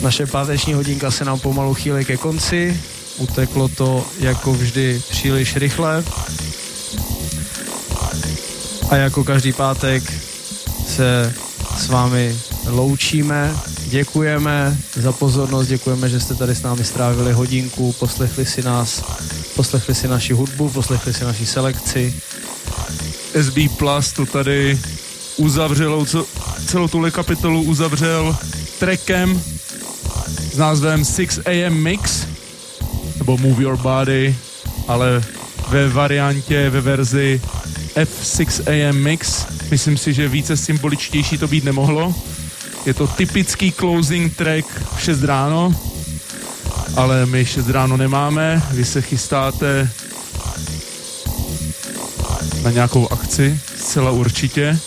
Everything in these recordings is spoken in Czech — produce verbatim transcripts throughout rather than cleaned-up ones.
Naše páteční hodinka se nám pomalu chýlí ke konci. Uteklo to jako vždy příliš rychle. A jako každý pátek se s vámi loučíme. Děkujeme za pozornost, děkujeme, že jste tady s námi strávili hodinku, poslechli si nás, poslechli si naši hudbu, poslechli si naši selekci. S B Plus to tady uzavřelo, celou tuhle kapitolu uzavřel trackem s názvem six a m Mix, nebo Move Your Body, ale ve variantě, ve verzi F six a m Mix. Myslím si, že více symboličtější to být nemohlo. Je to typický closing track v šest ráno, ale my šest ráno nemáme. Vy se chystáte na nějakou akci, zcela určitě.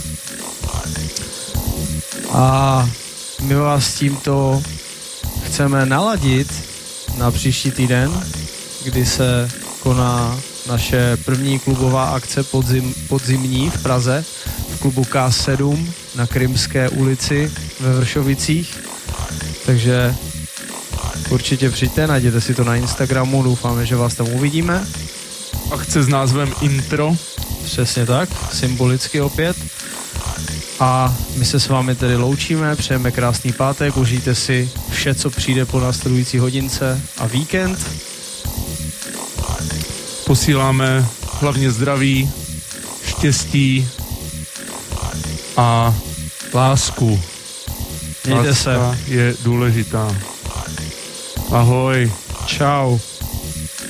A my vás tímto chceme naladit na příští týden, kdy se koná naše první klubová akce podzim, podzimní v Praze v klubu K sedm na Krymské ulici ve Vršovicích. Takže určitě přijďte, najděte si to na Instagramu, doufáme, že vás tam uvidíme. Akce s názvem Intro. Přesně tak, symbolicky opět. A my se s vámi tedy loučíme, přejeme krásný pátek, užijte si vše, co přijde po následující hodince a víkend. Posíláme hlavně zdraví, štěstí a lásku. Mějte Láska se. je důležitá. Ahoj. Čau.